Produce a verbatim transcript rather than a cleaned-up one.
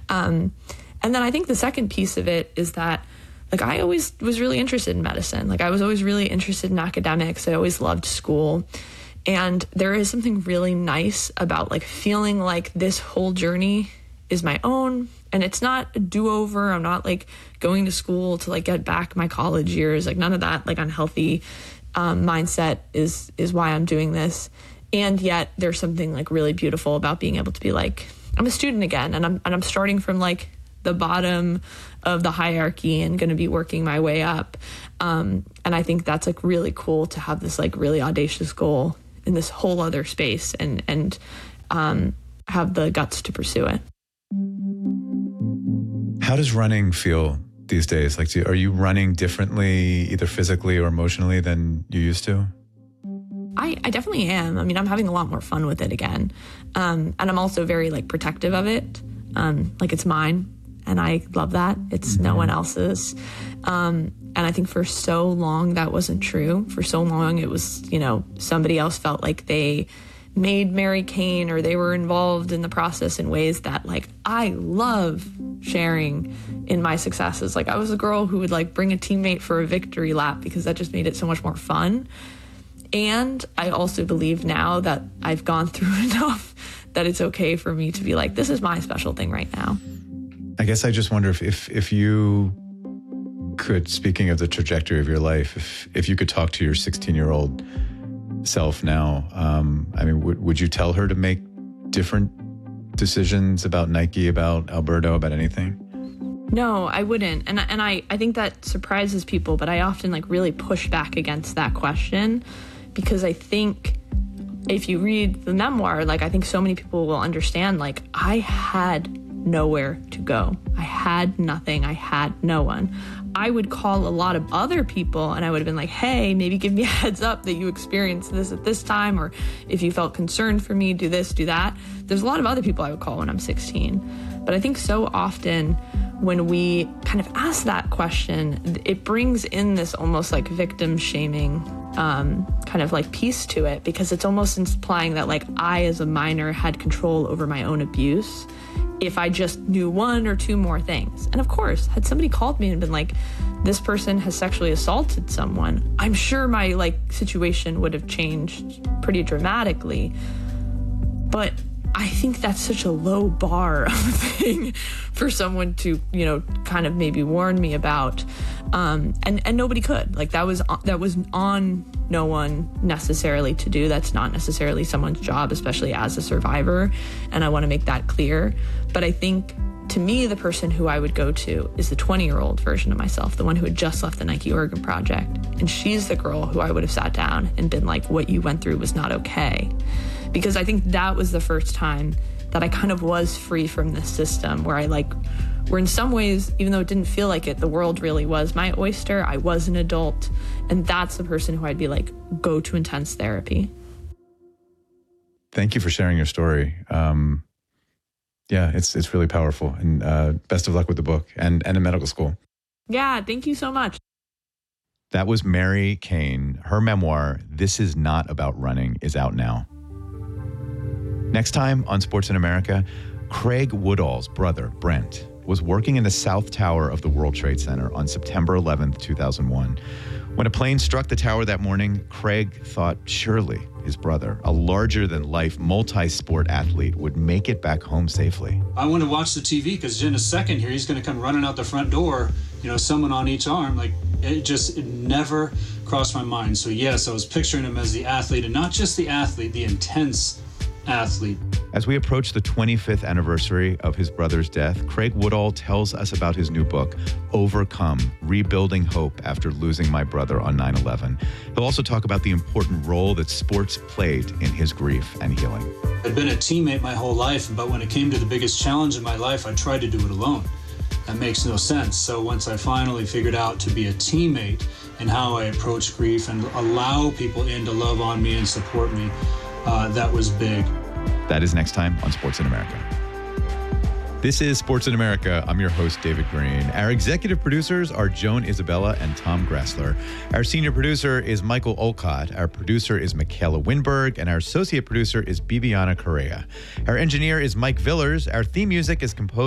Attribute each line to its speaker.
Speaker 1: Um, and then I think the second piece of it is that, like, I always was really interested in medicine. Like, I was always really interested in academics. I always loved school. And there is something really nice about, like, feeling like this whole journey is my own. And it's not a do-over. I'm not, like, going to school to, like, get back my college years. Like, none of that, like, unhealthy um, mindset is is why I'm doing this. And yet there's something, like, really beautiful about being able to be like, I'm a student again, and I'm and I'm starting from, like, the bottom of the hierarchy and going to be working my way up. Um, and I think that's, like, really cool to have this, like, really audacious goal in this whole other space and, and um, have the guts to pursue it.
Speaker 2: How does running feel these days? Like, do, are you running differently, either physically or emotionally, than you used to?
Speaker 1: I, I definitely am. I mean, I'm having a lot more fun with it again. Um, and I'm also very, like, protective of it. Um, like, it's mine. And I love that. It's mm-hmm. no one else's. Um, and I think for so long that wasn't true. For so long it was, you know, somebody else felt like they made Mary Kane or they were involved in the process in ways that, like, I love sharing in my successes. Like, I was a girl who would, like, bring a teammate for a victory lap because that just made it so much more fun. And I also believe now that I've gone through enough that it's okay for me to be like, this is my special thing right now.
Speaker 2: I guess I just wonder if, if, if you could, speaking of the trajectory of your life, if, if you could talk to your sixteen-year-old self now, um, I mean, would, would you tell her to make different decisions about Nike, about Alberto, about anything?
Speaker 1: No, I wouldn't. And, and I, I think that surprises people, but I often, like, really push back against that question because I think if you read the memoir, like, I think so many people will understand, like, I had nowhere to go. I had nothing. I had no one. I would call a lot of other people and I would have been like, hey, maybe give me a heads up that you experienced this at this time, or if you felt concerned for me, do this, do that. There's a lot of other people I would call when I'm sixteen. But I think so often when we kind of ask that question, it brings in this almost like victim shaming um, kind of like piece to it, because it's almost implying that, like, I as a minor had control over my own abuse if I just knew one or two more things. And of course, had somebody called me and been like, this person has sexually assaulted someone, I'm sure my, like, situation would have changed pretty dramatically. But I think that's such a low bar of a thing for someone to, you know, kind of maybe warn me about. Um, and, and nobody could. Like, that was that was on no one necessarily to do. That's not necessarily someone's job, especially as a survivor. And I want to make that clear. But I think, to me, the person who I would go to is the twenty-year-old version of myself, the one who had just left the Nike Oregon Project. And she's the girl who I would have sat down and been like, what you went through was not okay. Because I think that was the first time that I kind of was free from this system where I, like, where in some ways, even though it didn't feel like it, the world really was my oyster. I was an adult. And that's the person who I'd be like, go to intense therapy.
Speaker 2: Thank you for sharing your story. Um, yeah, it's it's really powerful. And uh, best of luck with the book and, and in medical school.
Speaker 1: Yeah, thank you so much.
Speaker 2: That was Mary Kane. Her memoir, This Is Not About Running, is out now. Next time on Sports in America, Craig Woodall's brother, Brent, was working in the South Tower of the World Trade Center on September eleventh, two thousand one. When a plane struck the tower that morning, Craig thought surely his brother, a larger-than-life multi-sport athlete, would make it back home safely.
Speaker 3: I want to watch the T V because in a second here, he's going to come running out the front door, you know, someone on each arm. Like, it just it never crossed my mind. So yes, I was picturing him as the athlete, and not just the athlete, the intense athlete.
Speaker 2: As we approach the twenty-fifth anniversary of his brother's death, Craig Woodall tells us about his new book, Overcome, Rebuilding Hope After Losing My Brother on nine eleven. He'll also talk about the important role that sports played in his grief and healing.
Speaker 3: I'd been a teammate my whole life, but when it came to the biggest challenge in my life, I tried to do it alone. That makes no sense. So once I finally figured out to be a teammate and how I approach grief and allow people in to love on me and support me, uh, that was big.
Speaker 2: That is next time on Sports in America. This is Sports in America. I'm your host, David Green. Our executive producers are Joan Isabella and Tom Gressler. Our senior producer is Michael Olcott. Our producer is Michaela Winberg. And our associate producer is Bibiana Correa. Our engineer is Mike Villers. Our theme music is composed